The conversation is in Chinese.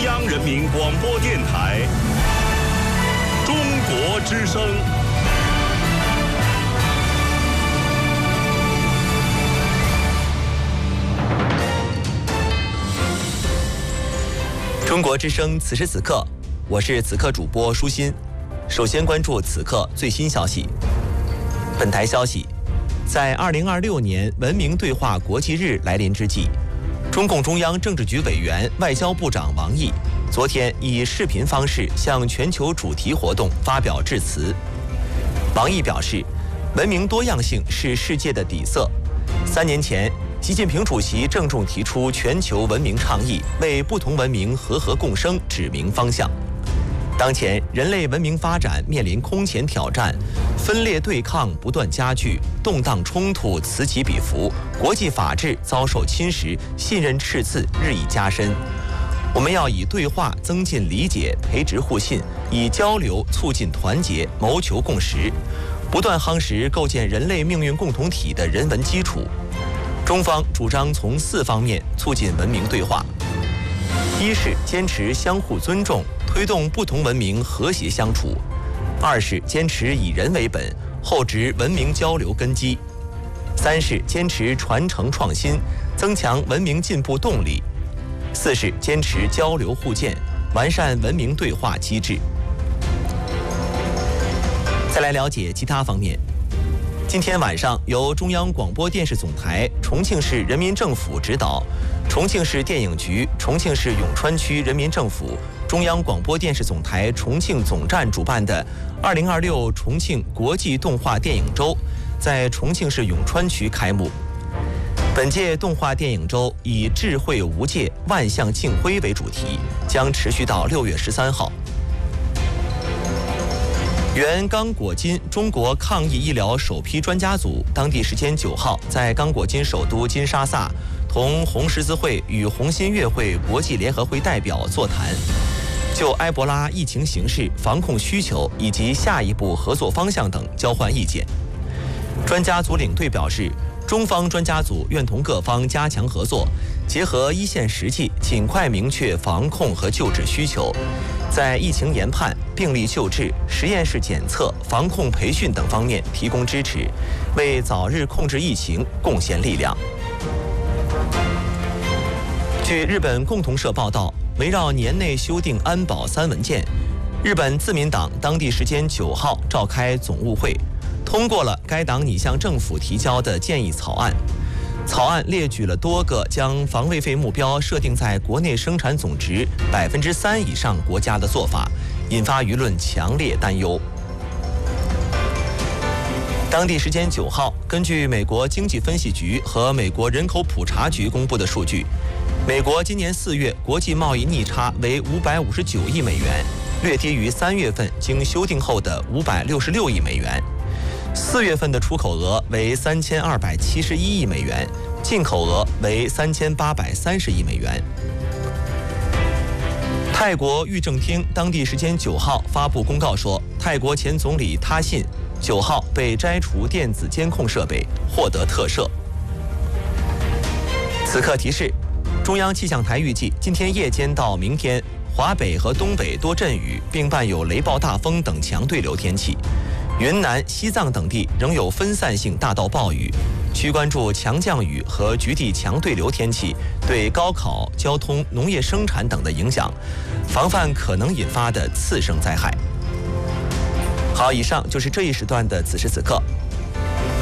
央人民广播电台中国之声。 中国之声，此时此刻，我是此刻主播舒心。首先关注此刻最新消息。本台消息，在2026年文明对话国际日来临之际，中共中央政治局委员、外交部长王毅昨天以视频方式向全球主题活动发表致辞。王毅表示，文明多样性是世界的底色。3年前，习近平主席郑重提出全球文明倡议，为不同文明和合共生指明方向。当前，人类文明发展面临空前挑战，分裂对抗不断加剧，动荡冲突此起彼伏，国际法治遭受侵蚀，信任赤刺日益加深。我们要以对话增进理解，培植互信，以交流促进团结，谋求共识，不断夯实构建人类命运共同体的人文基础。中方主张从4方面促进文明对话：一是坚持相互尊重，推动不同文明和谐相处；二是坚持以人为本，厚植文明交流根基；三是坚持传承创新，增强文明进步动力；四是坚持交流互鉴，完善文明对话机制。再来了解其他方面。今天晚上，由中央广播电视总台、重庆市人民政府指导，重庆市电影局、重庆市永川区人民政府、中央广播电视总台重庆总站主办的2026重庆国际动画电影周在重庆市永川区开幕。本届动画电影周以智慧无界，万象竞辉为主题，将持续到6月13号。原刚果金中国抗疫医疗首批专家组当地时间9号在刚果金首都金沙萨同红十字会与红新月会国际联合会代表座谈，就埃博拉疫情形势、防控需求以及下一步合作方向等交换意见。专家组领队表示，中方专家组愿同各方加强合作，结合一线实际，尽快明确防控和救治需求，在疫情研判、病例救治、实验室检测、防控培训等方面提供支持，为早日控制疫情贡献力量。据日本共同社报道，围绕年内修订安保3文件，日本自民党当地时间9号召开总务会，通过了该党拟向政府提交的建议草案。草案列举了多个将防卫费目标设定在国内生产总值3%以上国家的做法，引发舆论强烈担忧。当地时间9号，根据美国经济分析局和美国人口普查局公布的数据，美国今年4月国际贸易逆差为559亿美元，略低于3月份经修订后的566亿美元。4月份的出口额为3271亿美元，进口额为3830亿美元。泰国御政厅当地时间9号发布公告说，泰国前总理他信9号被摘除电子监控设备，获得特赦。此刻提示，中央气象台预计今天夜间到明天，华北和东北多阵雨，并伴有雷暴大风等强对流天气。云南、西藏等地仍有分散性大到暴雨，需关注强降雨和局地强对流天气对高考、交通、农业生产等的影响，防范可能引发的次生灾害。好，以上就是这一时段的此时此刻。